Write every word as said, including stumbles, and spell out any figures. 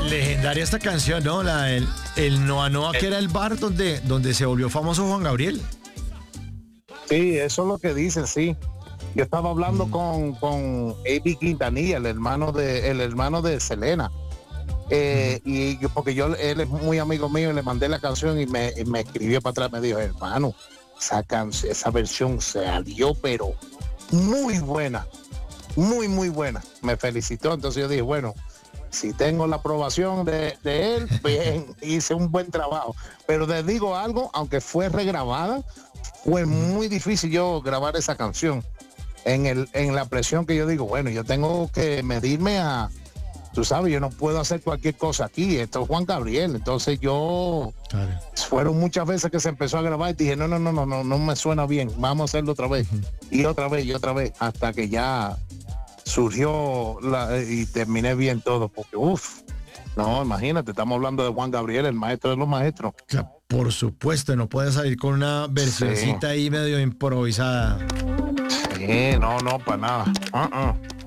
Legendaria esta canción, ¿no? La, el, el Noa Noa, que era el bar donde, donde se volvió famoso Juan Gabriel. Sí, eso es lo que dicen, sí. Yo estaba hablando Mm. con, con A B Quintanilla, el hermano de, el hermano de Selena. Eh, y yo, porque yo, él es muy amigo mío, y le mandé la canción y me, y me escribió para atrás, me dijo, hermano, esa, can- esa versión salió, pero muy buena, muy, muy buena. Me felicitó, entonces yo dije, bueno, si tengo la aprobación de, de él, bien, hice un buen trabajo. Pero les digo algo, aunque fue regrabada, fue muy difícil yo grabar esa canción. En, el, en la presión que yo digo, bueno, yo tengo que medirme a, tú sabes, yo no puedo hacer cualquier cosa aquí, esto es Juan Gabriel. Entonces yo, Claro. fueron muchas veces que se empezó a grabar y dije, no, no, no, no, no, no me suena bien, vamos a hacerlo otra vez, y otra vez, y otra vez, hasta que ya surgió la, y terminé bien todo, porque uff, no, imagínate, estamos hablando de Juan Gabriel, el maestro de los maestros. O sea, por supuesto, no puede salir con una versioncita ahí medio improvisada. Sí, no, no, para nada. Uh-uh.